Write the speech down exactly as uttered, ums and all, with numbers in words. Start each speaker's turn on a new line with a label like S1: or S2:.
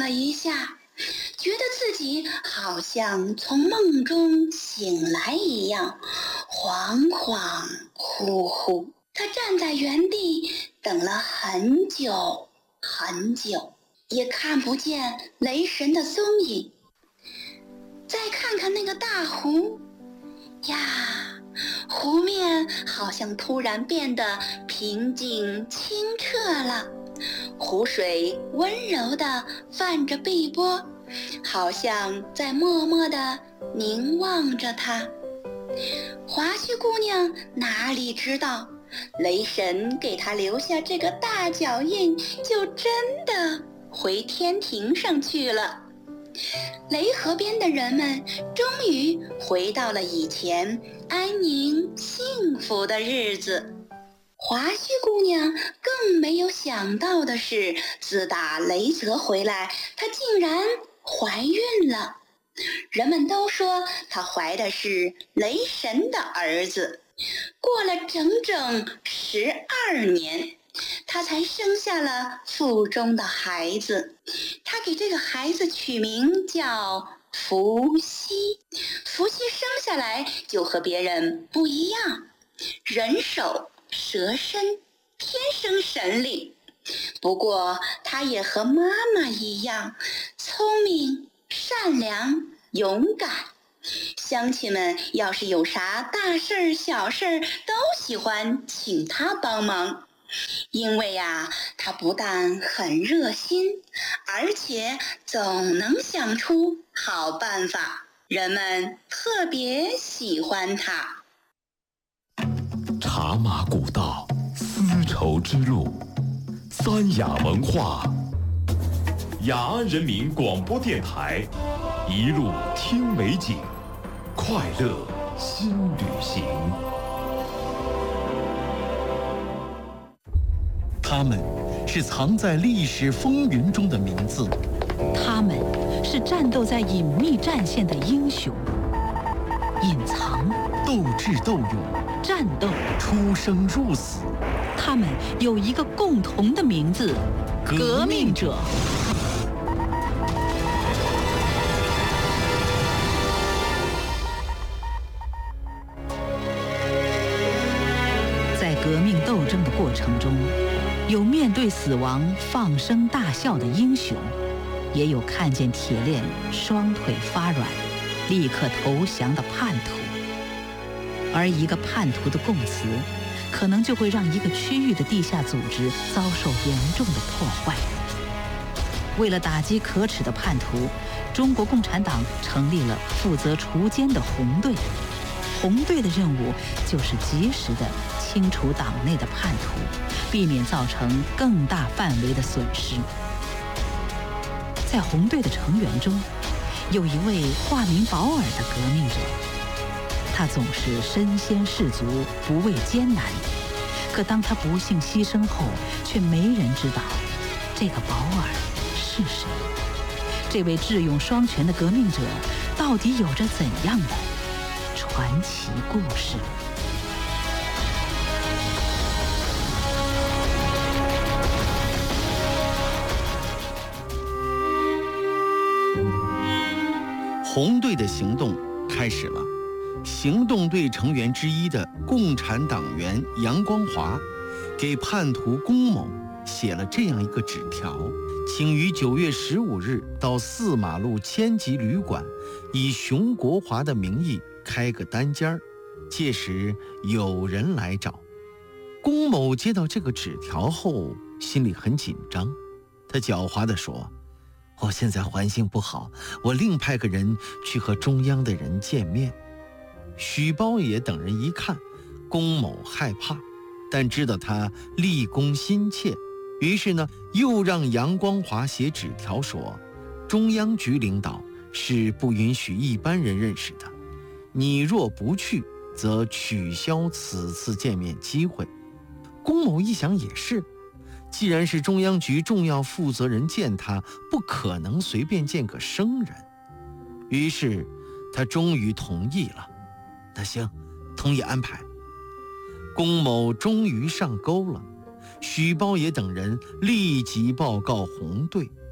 S1: 了一下，觉得自己好像从梦中醒来一样，恍恍惚惚。他站在原地等了很久很久，也看不见雷神的踪影。再看看那个大湖呀，湖面好像突然变得平静清澈了，湖水温柔地泛着碧波，好像在默默地凝望着他。华胥姑娘哪里知道，雷神给她留下这个大脚印，就真的回天庭上去了。雷河边的人们终于回到了以前安宁幸福的日子。华胥姑娘更没有想到的是，自打雷泽回来，她竟然怀孕了。人们都说她怀的是雷神的儿子。过了整整十二年，她才生下了腹中的孩子。她给这个孩子取名叫伏羲。伏羲生下来就和别人不一样，人手蛇身，天生神力。不过他也和妈妈一样，聪明、善良、勇敢。乡亲们要是有啥大事儿、小事儿，都喜欢请他帮忙。因为呀、啊，他不但很热心，而且总能想出好办法，人们特别喜欢他。
S2: 茶马古道，丝绸之路，三雅文化，雅安人民广播电台，一路听美景，快乐新旅行。
S3: 他们是藏在历史风云中的名字，
S4: 他们是战斗在隐秘战线的英雄，隐藏、
S3: 斗智斗勇、
S4: 战斗、
S3: 出生入死。
S4: 他们有一个共同的名字：革命者。在革命斗争的过程中，有面对死亡放声大笑的英雄，也有看见铁链双腿发软立刻投降的叛徒。而一个叛徒的供词，可能就会让一个区域的地下组织遭受严重的破坏。为了打击可耻的叛徒，中国共产党成立了负责除奸的红队。红队的任务就是及时地清除党内的叛徒，避免造成更大范围的损失。在红队的成员中，有一位化名保尔的革命者，他总是身先士卒，不畏艰难。可当他不幸牺牲后，却没人知道这个保尔是谁。这位智勇双全的革命者，到底有着怎样的传奇故事？
S3: 红队的行动开始了。行动队成员之一的共产党员杨光华，给叛徒龚某写了这样一个纸条，请于九月十五日到四马路千吉旅馆，以熊国华的名义开个单间儿，届时有人来找。龚某接到这个纸条后，心里很紧张，他狡猾地说：“我现在环境不好，我另派个人去和中央的人见面。”许包爷等人一看，龚某害怕，但知道他立功心切，于是呢，又让杨光华写纸条说：“中央局领导是不允许一般人认识的，你若不去，则取消此次见面机会。”龚某一想也是，既然是中央局重要负责人见他，不可能随便见个生人，于是他终于同意了。那行，同意安排。龚某终于上钩了，许包爷等人立即报告红队。